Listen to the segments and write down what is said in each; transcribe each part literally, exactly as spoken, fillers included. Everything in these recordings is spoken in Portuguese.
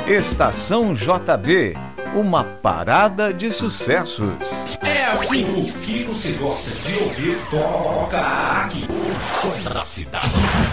Estação J B, uma parada de sucessos. É assim, o que você gosta de ouvir, toca aqui. O som da cidade.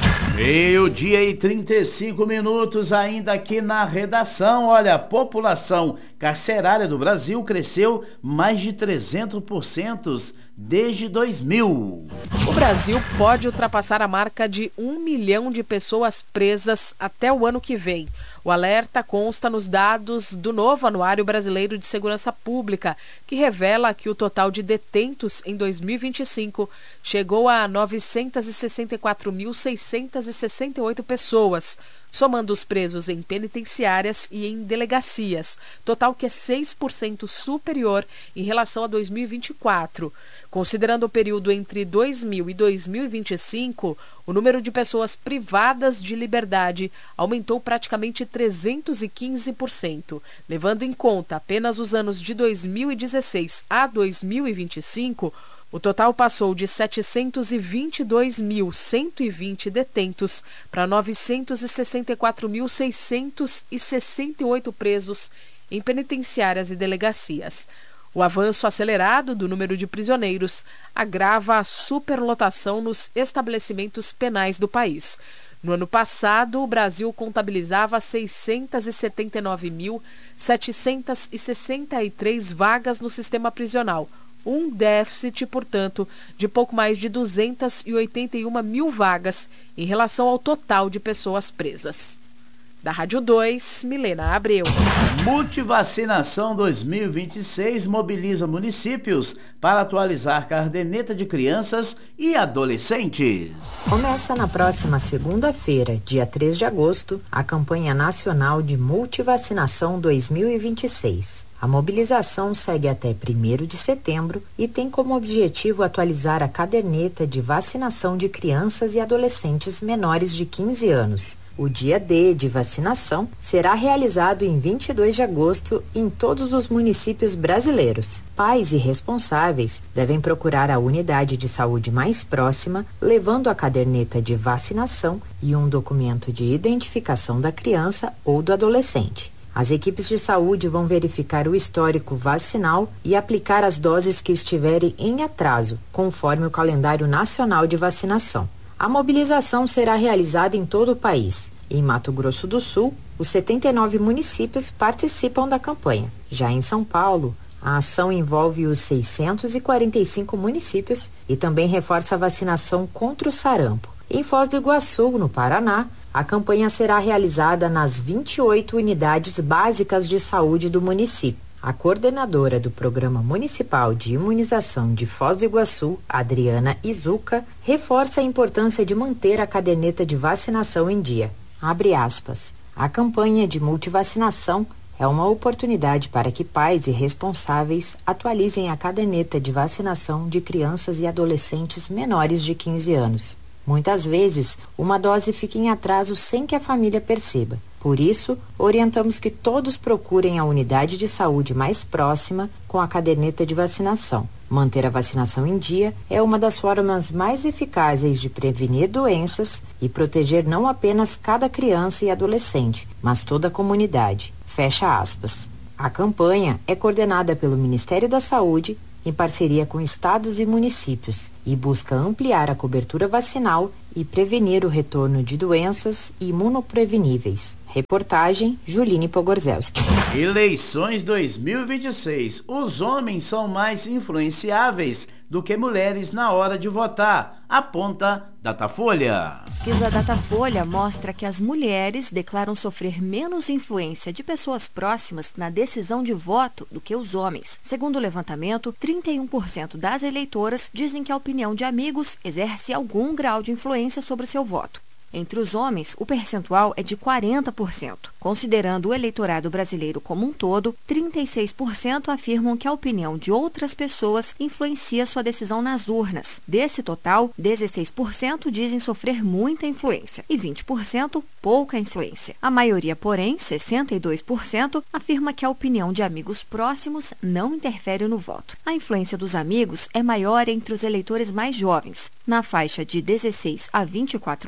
Meio-dia e trinta e cinco minutos ainda aqui na redação. Olha, a população carcerária do Brasil cresceu mais de trezentos por cento desde dois mil. O Brasil pode ultrapassar a marca de um milhão de pessoas presas até o ano que vem. O alerta consta nos dados do novo Anuário Brasileiro de Segurança Pública, que revela que o total de detentos em dois mil e vinte e cinco chegou a novecentos e sessenta e quatro mil, seiscentos e sessenta e oito pessoas, somando os presos em penitenciárias e em delegacias, total que é seis por cento superior em relação a dois mil e vinte e quatro. Considerando o período entre dois mil e dois mil e vinte e cinco, o número de pessoas privadas de liberdade aumentou praticamente trezentos e quinze por cento. Levando em conta apenas os anos de dois mil e dezesseis a dois mil e vinte e cinco, o total passou de setecentos e vinte e dois mil, cento e vinte detentos para novecentos e sessenta e quatro mil, seiscentos e sessenta e oito presos em penitenciárias e delegacias. O avanço acelerado do número de prisioneiros agrava a superlotação nos estabelecimentos penais do país. No ano passado, o Brasil contabilizava seiscentos e setenta e nove mil, setecentos e sessenta e três vagas no sistema prisional, um déficit, portanto, de pouco mais de duzentos e oitenta e uma mil vagas em relação ao total de pessoas presas. Da Rádio dois, Milena Abreu. Multivacinação dois mil e vinte e seis mobiliza municípios para atualizar caderneta de crianças e adolescentes. Começa na próxima segunda-feira, dia três de agosto, a campanha nacional de multivacinação dois mil e vinte e seis. A mobilização segue até primeiro de setembro e tem como objetivo atualizar a caderneta de vacinação de crianças e adolescentes menores de quinze anos. O dia D de vacinação será realizado em vinte e dois de agosto em todos os municípios brasileiros. Pais e responsáveis devem procurar a unidade de saúde mais próxima, levando a caderneta de vacinação e um documento de identificação da criança ou do adolescente. As equipes de saúde vão verificar o histórico vacinal e aplicar as doses que estiverem em atraso, conforme o calendário nacional de vacinação. A mobilização será realizada em todo o país. Em Mato Grosso do Sul, os setenta e nove municípios participam da campanha. Já em São Paulo, a ação envolve os seiscentos e quarenta e cinco municípios e também reforça a vacinação contra o sarampo. Em Foz do Iguaçu, no Paraná, a campanha será realizada nas vinte e oito unidades básicas de saúde do município. A coordenadora do Programa Municipal de Imunização de Foz do Iguaçu, Adriana Izuca, reforça a importância de manter a caderneta de vacinação em dia. Abre aspas. A campanha de multivacinação é uma oportunidade para que pais e responsáveis atualizem a caderneta de vacinação de crianças e adolescentes menores de quinze anos. Muitas vezes, uma dose fica em atraso sem que a família perceba. Por isso, orientamos que todos procurem a unidade de saúde mais próxima com a caderneta de vacinação. Manter a vacinação em dia é uma das formas mais eficazes de prevenir doenças e proteger não apenas cada criança e adolescente, mas toda a comunidade. Fecha aspas. A campanha é coordenada pelo Ministério da Saúde, em parceria com estados e municípios, e busca ampliar a cobertura vacinal e prevenir o retorno de doenças imunopreveníveis. Reportagem Juline Pogorzelski. Eleições dois mil e vinte e seis. Os homens são mais influenciáveis do que mulheres na hora de votar, aponta Datafolha. Pesquisa Datafolha mostra que as mulheres declaram sofrer menos influência de pessoas próximas na decisão de voto do que os homens. Segundo o levantamento, trinta e um por cento das eleitoras dizem que a opinião de amigos exerce algum grau de influência sobre seu voto. Entre os homens, o percentual é de quarenta por cento. Considerando o eleitorado brasileiro como um todo, trinta e seis por cento afirmam que a opinião de outras pessoas influencia sua decisão nas urnas. Desse total, dezesseis por cento dizem sofrer muita influência e vinte por cento pouca influência. A maioria, porém, sessenta e dois por cento, afirma que a opinião de amigos próximos não interfere no voto. A influência dos amigos é maior entre os eleitores mais jovens. Na faixa de dezesseis a vinte e quatro anos,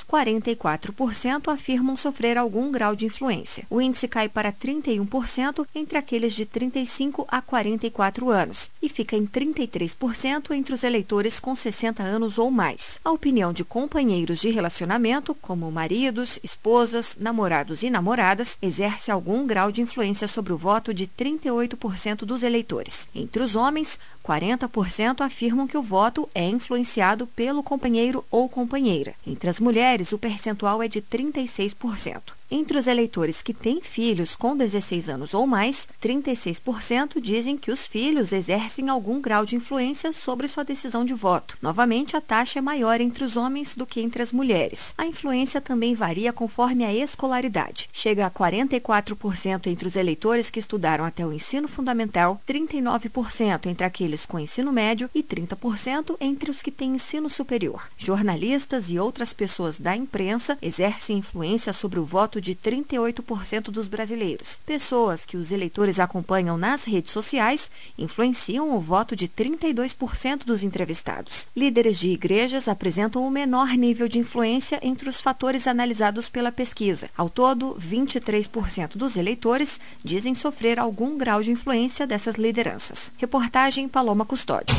quarenta e quatro por cento afirmam sofrer algum grau de influência. O índice cai para trinta e um por cento entre aqueles de trinta e cinco a quarenta e quatro anos e fica em trinta e três por cento entre os eleitores com sessenta anos ou mais. A opinião de companheiros de relacionamento, como maridos, esposas, namorados e namoradas, exerce algum grau de influência sobre o voto de trinta e oito por cento dos eleitores. Entre os homens, quarenta por cento afirmam que o voto é influenciado pelo companheiro ou companheira. Entre as mulheres, o percentual é de trinta e seis por cento. Entre os eleitores que têm filhos com dezesseis anos ou mais, trinta e seis por cento dizem que os filhos exercem algum grau de influência sobre sua decisão de voto. Novamente, a taxa é maior entre os homens do que entre as mulheres. A influência também varia conforme a escolaridade. Chega a quarenta e quatro por cento entre os eleitores que estudaram até o ensino fundamental, trinta e nove por cento entre aqueles com ensino médio e trinta por cento entre os que têm ensino superior. Jornalistas e outras pessoas da imprensa exercem influência sobre o voto de trinta e oito por cento dos brasileiros. Pessoas que os eleitores acompanham nas redes sociais influenciam o voto de trinta e dois por cento dos entrevistados. Líderes de igrejas apresentam o menor nível de influência entre os fatores analisados pela pesquisa. Ao todo, vinte e três por cento dos eleitores dizem sofrer algum grau de influência dessas lideranças. Reportagem Paloma Custódio.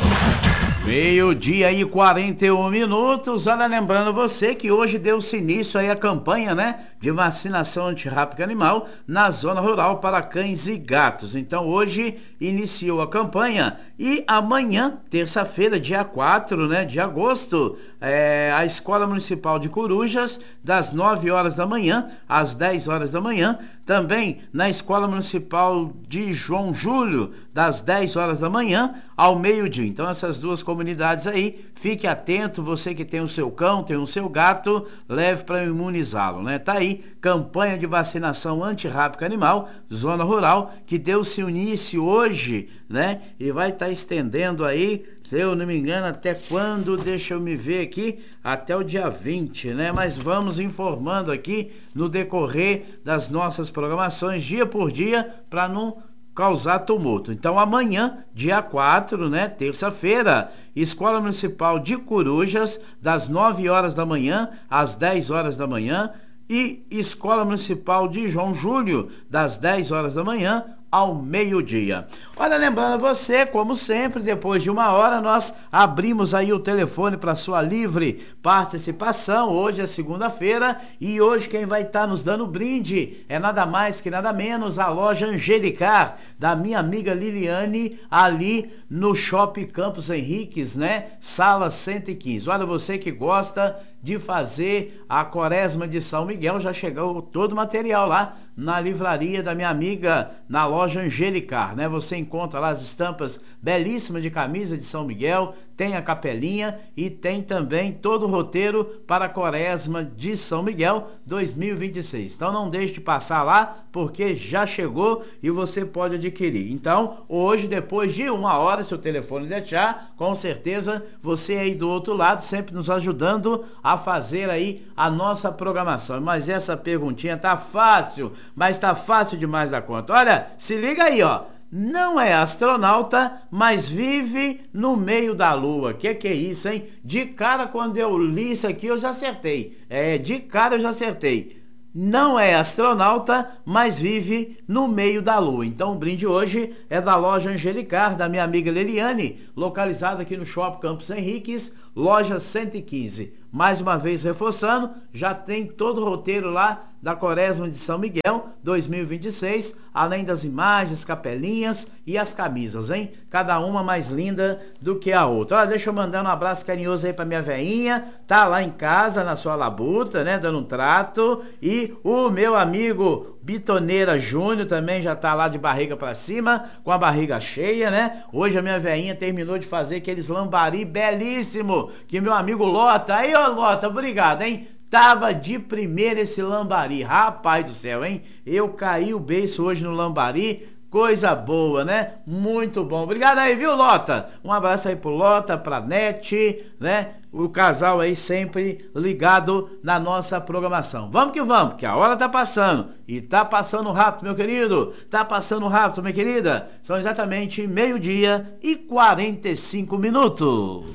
Meio-dia e quarenta e um minutos. Olha, lembrando você que hoje deu-se início aí a campanha, né, de vacinação antirrábica animal na zona rural para cães e gatos. Então hoje iniciou a campanha e amanhã, terça-feira, dia quatro, né, de agosto, é, a Escola Municipal de Corujas, das nove horas da manhã às dez horas da manhã. Também na Escola Municipal de João Júlio, das dez horas da manhã ao meio-dia. Então essas duas comunidades aí, fique atento, você que tem o seu cão, tem o seu gato, leve para imunizá-lo, né? Tá aí, campanha de vacinação antirrábica animal, zona rural, que deu-se início hoje, né? E vai estar tá estendendo aí, se eu não me engano, até quando? Deixa eu me ver aqui, até o dia vinte, né? Mas vamos informando aqui no decorrer das nossas programações, dia por dia, para não causar tumulto. Então amanhã, dia quatro, né, terça-feira, Escola Municipal de Corujas, das nove horas da manhã às dez horas da manhã, e Escola Municipal de João Júlio, das dez horas da manhã ao meio-dia. Olha, lembrando você, como sempre, depois de uma hora nós abrimos aí o telefone para sua livre participação. Hoje é segunda-feira e hoje quem vai estar tá nos dando brinde é nada mais que nada menos a loja Angelicar, da minha amiga Liliane, ali no Shopping Campos Henriques, né? Sala cento e quinze. Olha, você que gosta de fazer a Quaresma de São Miguel, já chegou todo o material lá na livraria da minha amiga, na loja Angelicar, né? Você encontra lá as estampas belíssimas de camisa de São Miguel, tem a capelinha e tem também todo o roteiro para a Quaresma de São Miguel dois mil e vinte e seis. Então não deixe de passar lá, porque já chegou e você pode adquirir. Então, hoje, depois de uma hora, se o telefone deixar, com certeza você aí do outro lado, sempre nos ajudando a fazer aí a nossa programação. Mas essa perguntinha tá fácil, mas tá fácil demais da conta. Olha, se liga aí, ó. Não é astronauta, mas vive no meio da lua. Que que é isso, hein? De cara, quando eu li isso aqui, eu já acertei. É, de cara eu já acertei. Não é astronauta, mas vive no meio da lua. Então o brinde hoje é da loja Angelicar, da minha amiga Leliane, localizada aqui no Shopping Campos Henriques, loja cento e quinze. Mais uma vez reforçando, já tem todo o roteiro lá da Quaresma de São Miguel dois mil e vinte e seis, além das imagens, capelinhas e as camisas, hein? Cada uma mais linda do que a outra. Olha, deixa eu mandar um abraço carinhoso aí pra minha veinha, tá lá em casa, na sua labuta, né? Dando um trato. E o meu amigo Bitoneira Júnior também já tá lá de barriga pra cima, com a barriga cheia, né? Hoje a minha veinha terminou de fazer aqueles lambari belíssimo que meu amigo Lota, aí ó Lota, obrigado, hein? Tava de primeira esse lambari, rapaz do céu, hein? Eu caí o beiço hoje no lambari, coisa boa, né? Muito bom. Obrigado aí, viu, Lota? Um abraço aí pro Lota, pra Nete, né? O casal aí sempre ligado na nossa programação. Vamos que vamos, que a hora tá passando. E tá passando rápido, meu querido. Tá passando rápido, minha querida. São exatamente meio-dia e quarenta e cinco minutos.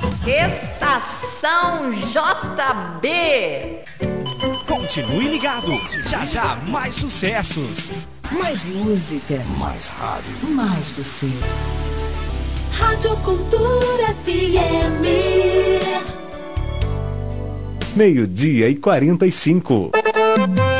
Estação J B. Continue ligado, já já mais sucessos. Mais música. Mais rádio. Mais você. Rádio Cultura F M. Meio-dia e quarenta e cinco.